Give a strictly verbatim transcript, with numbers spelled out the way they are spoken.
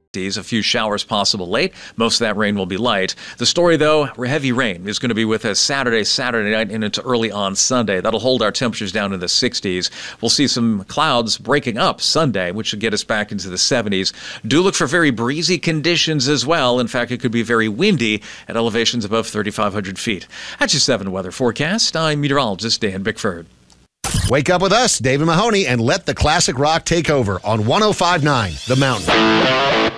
A few showers possible late. Most of that rain will be light. The story, though, heavy rain is going to be with us Saturday, Saturday night, and into early on Sunday. That'll hold our temperatures down in the sixties. We'll see some clouds breaking up Sunday, which should get us back into the seventies. Do look for very breezy conditions as well. In fact, it could be very windy at elevations above thirty-five hundred feet. That's your seven weather forecast. I'm meteorologist Dan Bickford. Wake up with us, David Mahoney, and let the classic rock take over on one oh five point nine The Mountain.